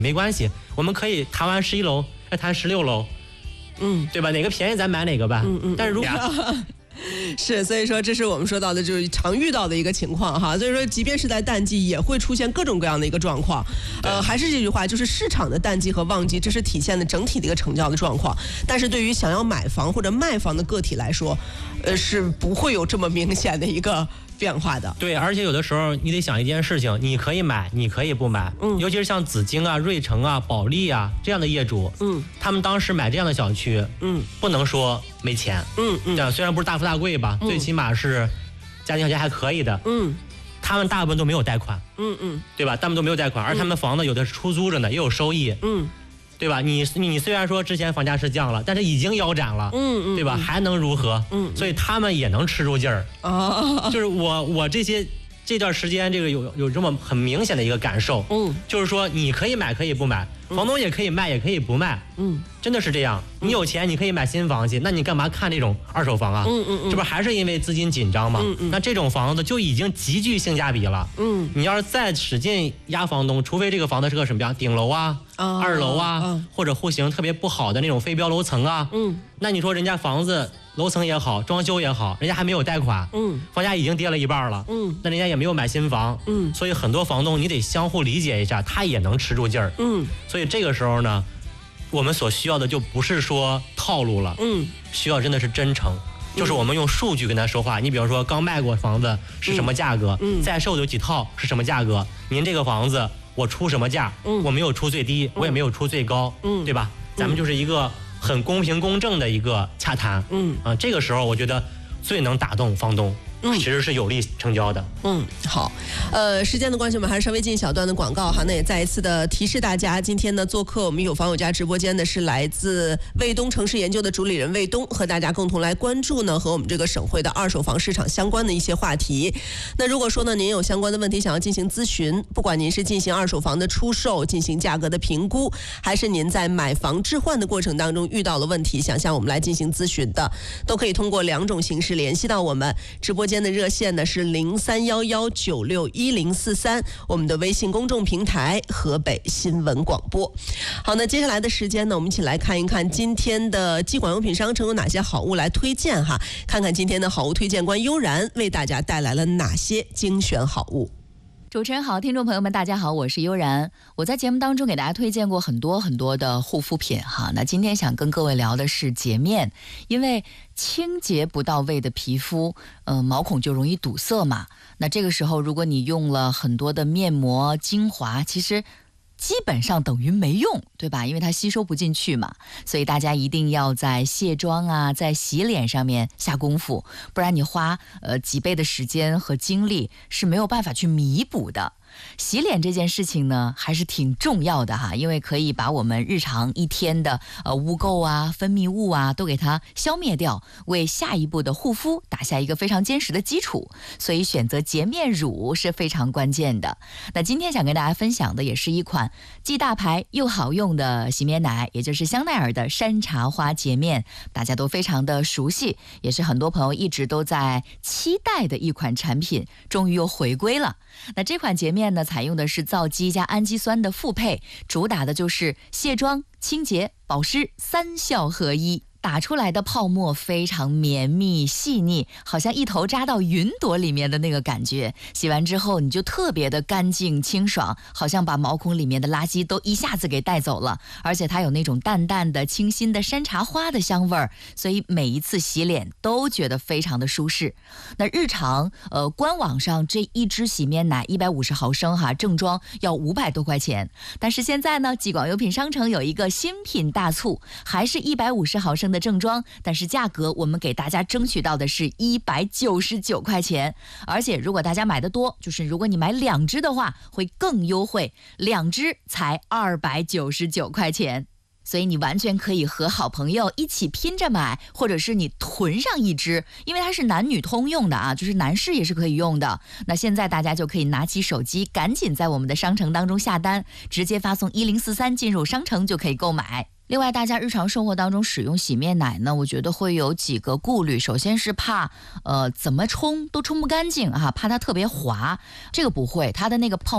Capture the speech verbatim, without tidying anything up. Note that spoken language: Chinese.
没关系，我们可以谈完十一楼再谈十六楼， 嗯， 对吧？哪个便宜咱买哪个吧。 嗯嗯。 但是如果是，所以说这是我们说到的，就是常遇到的一个情况哈。所以说，即便是在淡季，也会出现各种各样的一个状况。呃，还是这句话，就是市场的淡季和旺季，这是体现的整体的一个成交的状况。但是对于想要买房或者卖房的个体来说，呃，是不会有这么明显的一个变化的。 对，而且有的时候你得想一件事情，你可以买，你可以不买。嗯，尤其是像紫荆啊、瑞城啊、保利啊这样的业主，嗯，他们当时买这样的小区，嗯，不能说没钱，嗯嗯，这样虽然不是大富大贵吧，嗯、最起码是家庭条件还可以的，嗯，他们大部分都没有贷款，嗯嗯，对吧？他们都没有贷款，而他们的房子有的是出租着呢，也有收益，嗯。对吧？你你虽然说之前房价是降了，但是已经腰斩了，嗯嗯，对吧？还能如何？嗯，所以他们也能吃住劲儿。哦，就是我我这些这段时间这个有有这么很明显的一个感受，嗯，就是说你可以买可以不买，房东也可以卖也可以不卖，嗯，真的是这样。你有钱你可以买新房去，那你干嘛看这种二手房啊？嗯嗯嗯，这不还是因为资金紧张吗？嗯嗯，那这种房子就已经极具性价比了。嗯，你要是再使劲压房东，除非这个房子是个什么样顶楼啊。哦、二楼啊、哦，或者户型特别不好的那种非标楼层啊，嗯，那你说人家房子楼层也好，装修也好，人家还没有贷款，嗯，房价已经跌了一半了，嗯，那人家也没有买新房，嗯，所以很多房东你得相互理解一下，他也能吃住劲儿，嗯，所以这个时候呢，我们所需要的就不是说套路了，嗯，需要真的是真诚。就是我们用数据跟他说话，你比如说刚卖过房子是什么价格，嗯，在售有几套是什么价格，您这个房子我出什么价，嗯，我没有出最低，我也没有出最高，嗯，对吧？咱们就是一个很公平公正的一个洽谈，嗯啊，这个时候我觉得最能打动房东。嗯，其实是有利成交的。嗯， 好，呃，时间的关系，我们还是稍微进一小段的广告哈。那也再一次的提示大家，今天呢做客我们有房有家直播间的是来自卫东城市研究的主理人卫东，和大家共同来关注呢和我们这个省会的二手房市场相关的一些话题。那如果说呢您有相关的问题想要进行咨询，不管您是进行二手房的出售、进行价格的评估，还是您在买房置换的过程当中遇到了问题，想向我们来进行咨询的，都可以通过两种形式联系到我们。直播间的热线呢是零三幺幺九六一零四三，我们的微信公众平台河北新闻广播。好，那接下来的时间呢，我们一起来看一看今天的机管用品商城有哪些好物来推荐哈，看看今天的好物推荐官悠然为大家带来了哪些精选好物。 主持人好，听众朋友们大家好，我是悠然。我在节目当中给大家推荐过很多很多的护肤品哈，那今天想跟各位聊的是洁面，因为清洁不到位的皮肤，呃，毛孔就容易堵塞嘛。那这个时候如果你用了很多的面膜、精华，其实基本上等于没用，对吧？因为它吸收不进去嘛，所以大家一定要在卸妆啊，在洗脸上面下功夫，不然你花呃几倍的时间和精力是没有办法去弥补的。洗脸这件事情呢还是挺重要的哈，因为可以把我们日常一天的呃污垢啊、分泌物啊都给它消灭掉，为下一步的护肤打下一个非常坚实的基础，所以选择洁面乳是非常关键的。那今天想跟大家分享的也是一款既大牌又好用的洗面奶，也就是香奈儿的山茶花洁面，大家都非常的熟悉，也是很多朋友一直都在期待的一款产品，终于又回归了。那这款洁面呢，采用的是皂基加氨基酸的复配，主打的就是卸妆、清洁、保湿三效合一。打出来的泡沫非常绵密细腻，好像一头扎到云朵里面的那个感觉，洗完之后你就特别的干净清爽，好像把毛孔里面的垃圾都一下子给带走了，而且它有那种淡淡的清新的山茶花的香味儿，所以每一次洗脸都觉得非常的舒适。那日常呃官网上这一支洗面奶一百五十毫升哈，正装要五百多块钱，但是现在呢极广优品商城有一个新品大促，还是一百五十毫升的正装，但是价格我们给大家争取到的是一百九十九块钱，而且如果大家买的多，就是如果你买两支的话会更优惠，两支才二百九十九块钱。所以你完全可以和好朋友一起拼着买，或者是你囤上一支，因为它是男女通用的啊，就是男士也是可以用的。那现在大家就可以拿起手机，赶紧在我们的商城当中下单，直接发送一零四三进入商城就可以购买。另外大家日常生活当中使用洗面奶呢，我觉得会有几个顾虑，首先是怕呃怎么冲都冲不干净啊，怕它特别滑，这个不会，它的那个泡